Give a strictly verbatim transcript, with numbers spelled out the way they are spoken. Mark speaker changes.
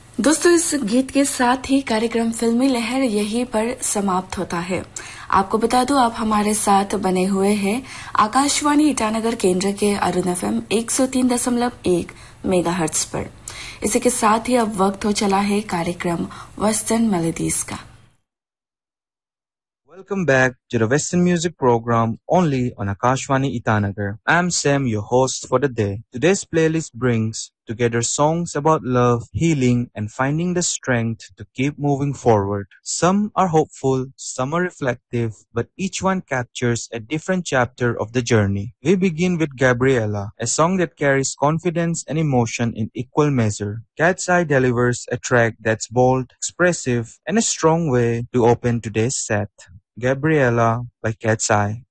Speaker 1: दोस्तों इस गीत के साथ ही कार्यक्रम फिल्मी लहर यहीं पर समाप्त होता है। आपको बता दूं आप हमारे साथ बने हुए हैं आकाशवाणी ईटानगर केंद्र के अरुण एफएम एक सौ तीन दशमलव एक मेगाहर्ट्ज पर। इसी के साथ ही अब वक्त हो चला है कार्यक्रम वेस्टर्न मेलोडीज का।
Speaker 2: Welcome back to the Western Music Program only on Akashvani Itanagar. I'm Sam, your host for the day. Today's playlist brings together songs about love, healing, and finding the strength to keep moving forward. Some are hopeful, some are reflective, but each one captures a different chapter of the journey. We begin with Gabriela, a song that carries confidence and emotion in equal measure. Cat's Eye delivers a track that's bold, expressive, and a strong way to open today's set. Gabriela by Cat's Eye.